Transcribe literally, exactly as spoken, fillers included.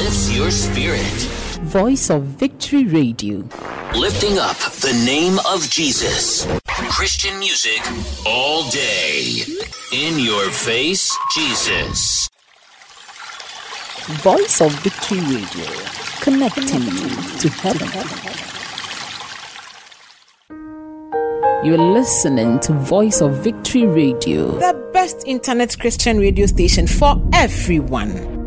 lifts your spirit. Voice of Victory Radio. Lifting up the name of Jesus. Christian music all day. In your face, Jesus. Voice of Victory Radio. Connecting you to heaven. You're listening to Voice of Victory Radio, the best internet Christian radio station for everyone.